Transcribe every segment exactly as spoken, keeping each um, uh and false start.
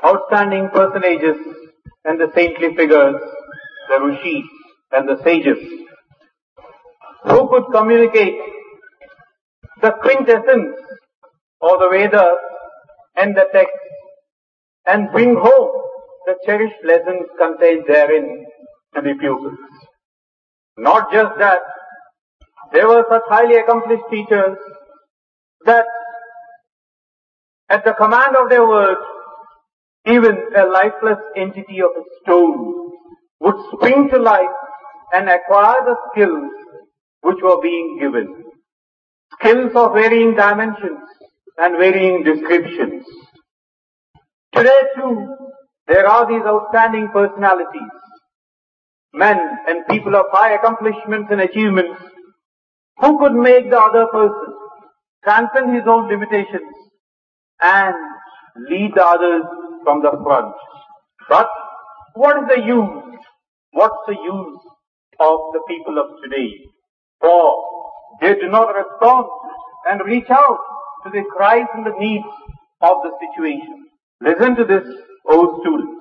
outstanding personages and the saintly figures, the rishis and the sages, who could communicate the quintessence of the Vedas and the text and bring home the cherished lessons contained therein to the pupils. Not just that, they were such highly accomplished teachers that at the command of their words, even a lifeless entity of a stone would spring to life and acquire the skills which were being given. Skills of varying dimensions and varying descriptions. Today too, there are these outstanding personalities, men and people of high accomplishments and achievements, who could make the other person transcend his own limitations and lead the others from the front. But what is the use? What's the use of the people of today? For they do not respond and reach out to the cries and the needs of the situation. Listen to this, O students.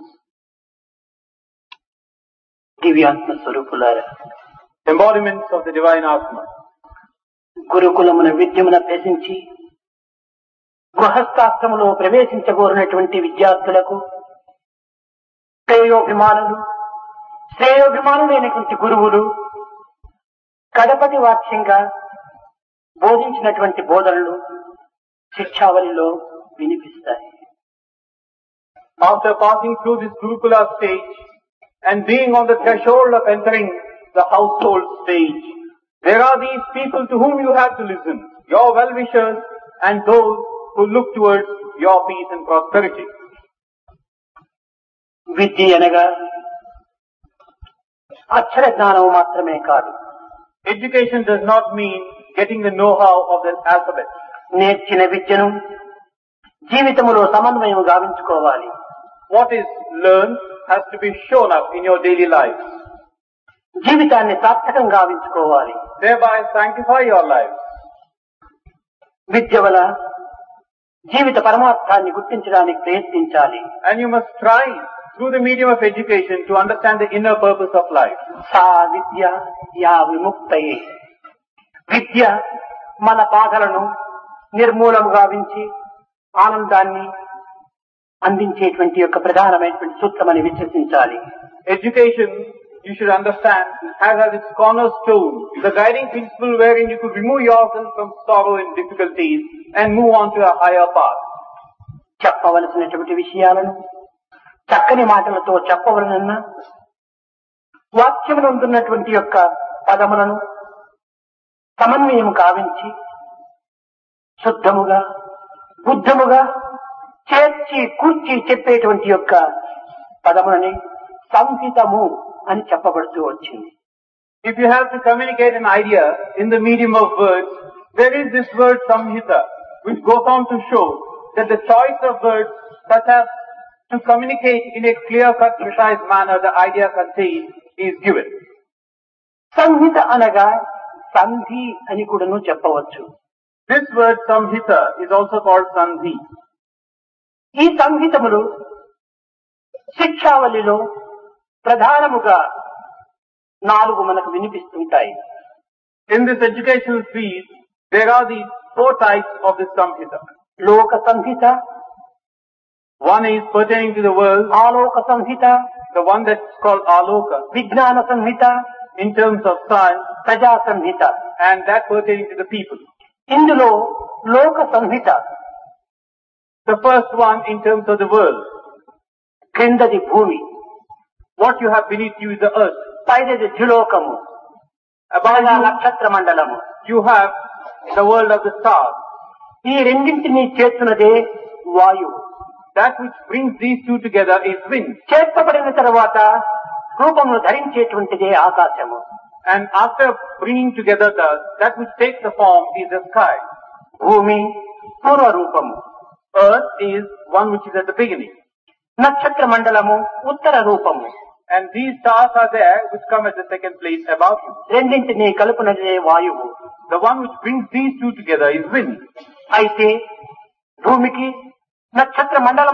దివ్యాత్మ స్వరూపులారా, Embodiments of the divine Atma. గురుకులమున విద్యమున అభ్యసించి గృహస్థాశ్రములో ప్రవేశించగోరినటువంటి విద్యార్థులకు శ్రేయోభిమానులు శ్రేయోభిమానులైనటువంటి గురువులు కడపటి వాక్యంగా బోధించినటువంటి బోధనలు శిక్షావళిలో వినిపిస్తాయి. After passing through this Gurukula stage and being on the threshold of entering the household stage, there are these people to whom you have to listen, your well-wishers and those who look towards your peace and prosperity. విద్య అనగా అక్షర జ్ఞానం మాత్రమే కాదు. Education does not mean getting the know-how of the alphabet. నేర్చిన విద్యను జీవితములో సమన్వయం గావించుకోవాలి. What is learned has to be shown up in your daily life. జీవితాన్ని సార్థకం గావించుకోవాలి. Thereby sanctify your life. విద్య వల్ల జీవిత పరమార్థాన్ని గుర్తించడానికి ప్రయత్నించాలి. And you must try through the medium of education to understand the inner purpose of life. Saw Vidya yeah విముక్తయే. విద్య మన బాధలను నిర్మూలం గావించి ఆనందాన్ని అందించేటువంటి యొక్క ప్రధానమైనటువంటి సూత్రమని విశ్వసించాలి. Education, you should understand, has as its cornerstone the guiding principle wherein you could remove yourself from sorrow and difficulties and move on to a higher path. చెప్పవలసినటువంటి విషయాలను చక్కని మాటలతో చెప్పవలనన్నా వాక్యమునందున్నటువంటి యొక్క పదములను సమన్వయం కావించి శుద్ధముగా బుద్ధముగా చేర్చి కూర్చి చెప్పేటువంటి యొక్క పదములని సంహితము అని చెప్పబడుతూ వచ్చింది. If you have to communicate an idea in the medium of words, there is this word samhita, which goes on to show that the choice of words such as to communicate in a clear-cut, precise manner the idea contained is given. సంహిత అనగా సంధి అని కూడాను చెప్పవచ్చు. This word samhita is also called sandhi. ఈ సంహితములు శిక్షావళిలో ప్రధానముగా నాలుగు మనకు వినిపిస్తుంటాయి. In this educational field, there are these four types of this samhita. లోక సంహిత, one is pertaining to the world, ఆలోక Samhita, the one that's called aloka, విజ్ఞాన సంహిత, in terms of science, ప్రజా సంహిత, and that pertaining to the people. ఇందులో లోక సంహిత The first one in terms of the world. క్రిందది భూమి, What you have beneath you is the earth. పైనది ద్యులోకము, Above అనగా you, నక్షత్ర మండలము. you have the world of the stars. ఈ రెండింటినీ చేర్చున్నదే వాయువు. That which brings these two together is wind. చేర్చబడిన తర్వాత రూపమును ధరించేటువంటిదే ఆకాశము. And after bringing together the, that which takes the form is the sky. భూమి పూర్వ రూపము, Earth is one which is at the beginning. నక్షత్ర మండలము ఉత్తర రూపము. And these stars are there which come at the second place above you. రెండింటినీ కలుపునదే వాయువు. The one which brings these two together is wind. అయితే భూమికి నక్షత్ర మండలం